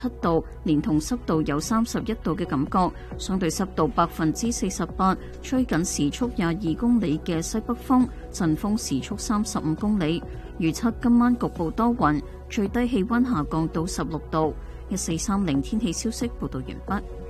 度，連同濕度有31度嘅感覺，相對濕度48%，吹緊時速22公里嘅西北風，陣風時速35公里。預測今晚局部多雲，最低氣溫下降到16度。1430天氣消息報道完畢。